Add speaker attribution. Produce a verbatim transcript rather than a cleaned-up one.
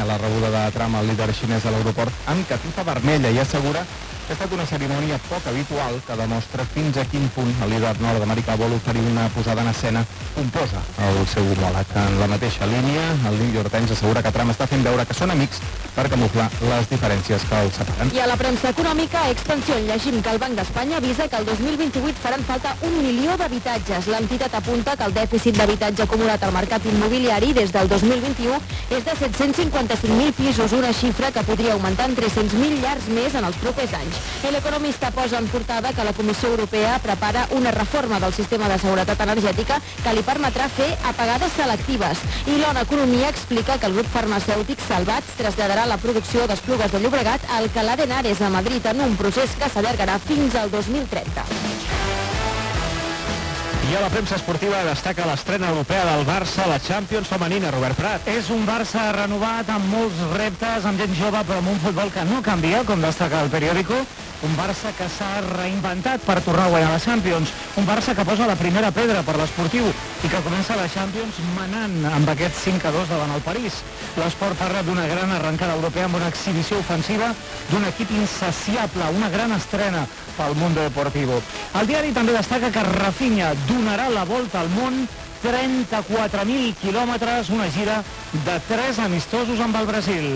Speaker 1: la rebuda de Trump, el líder xinès de l'aeroport, amb catifa vermella i assegura que ha estat una cerimònia poc habitual que demostra fins a quin punt el líder nord-americà vol oferir una posada en escena pomposa al seu homòleg. En la mateixa línia, el New York Times assegura que Trump està fent veure que són amics per camuflar les diferències que els separen.
Speaker 2: I a la premsa econòmica, a Expansión, llegim que el Banc d'Espanya avisa que el dos mil vint-i-vuit faran falta un milió d'habitatges. L'entitat apunta que el dèficit d'habitatge acumulat al mercat immobiliari des del dos mil vint-i-u és de set-cents cinquanta-cinc mil pisos, una xifra que podria augmentar en tres-cents mil llars més en els propers anys. El Economista posa en portada que la Comissió Europea prepara una reforma del sistema de seguretat energètica que li permetrà fer apagades selectives. I l'Ona Economia explica que el grup farmacèutic Salvat traslladarà la producció d'Esplugues de Llobregat al Alcalá de Henares a Madrid en un procés que s'allargarà fins al dos mil trenta.
Speaker 3: I a la premsa esportiva destaca l'estrena europea del Barça a la Champions femenina, Robert Prat.
Speaker 4: És un Barça renovat amb molts reptes, amb gent jove, però amb un futbol que no canvia, com destaca el periòdico. Un Barça que s'ha reinventat per tornar a guanyar la Champions. Un Barça que posa la primera pedra per l'esportiu i que comença la Champions manant amb aquest cinc a dos davant el París. L'esport parla d'una gran arrencada europea amb una exhibició ofensiva d'un equip insaciable, una gran estrena pel Mundo Deportivo. El diari també destaca que Rafinha donarà la volta al món, trenta-quatre mil quilòmetres, una gira de tres amistosos amb el Brasil.